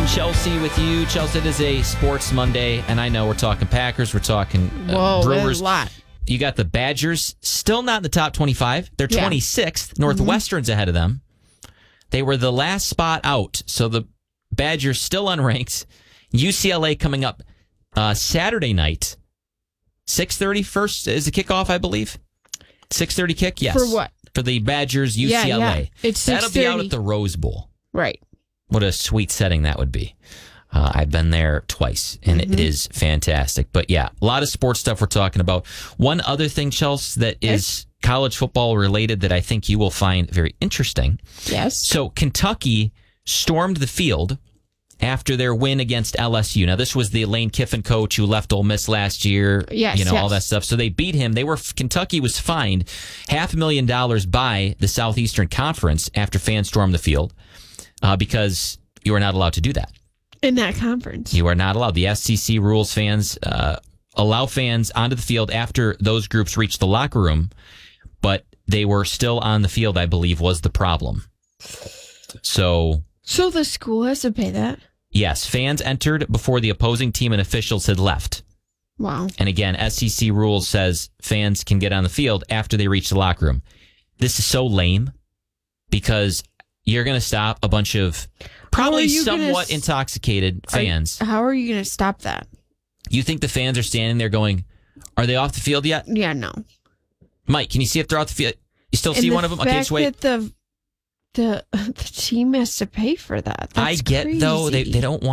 Chelsea with you. Chelsea, it is a sports Monday, and I know we're talking Packers, we're talking Brewers. A lot. You got the Badgers, still not in the top 25. They're 26th. Northwestern's ahead of them. They were the last spot out, so the Badgers still unranked. UCLA coming up Saturday night. 6:30 first is the kickoff, I believe. 6:30 kick, yes. For what? For the Badgers, UCLA. Yeah. It's 6:30. That'll be out at the Rose Bowl. Right. What a sweet setting that would be. I've been there twice, and it is fantastic. But yeah, a lot of sports stuff we're talking about. One other thing, Chelsea, that is college football related that I think you will find very interesting. Yes. So Kentucky stormed the field after their win against LSU. Now, this was the Lane Kiffin coach who left Ole Miss last year. Yes, all that stuff. So they beat him. Kentucky was fined $500,000 by the Southeastern Conference after fans stormed the field because you are not allowed to do that. In that conference. You are not allowed. The SEC rules fans allow fans onto the field after those groups reach the locker room, but they were still on the field, I believe, was the problem. So the school has to pay that? Yes, fans entered before the opposing team and officials had left. Wow. And again, SEC rules says fans can get on the field after they reach the locker room. This is so lame because you're going to stop a bunch of probably somewhat intoxicated fans. How are you going to stop that? You think the fans are standing there going, are they off the field yet? Yeah, no. Mike, can you see if they're off the field? You still see one of them? Okay, just wait. The team has to pay for that. That's I get, crazy. though, they don't want